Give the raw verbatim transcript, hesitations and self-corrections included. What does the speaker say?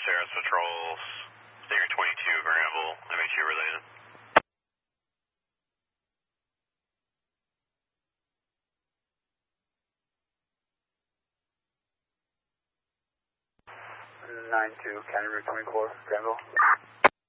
Sarah's Patrols, Stinger twenty-two, Granville, M H U related. nine two, County Route twenty-four, Granville.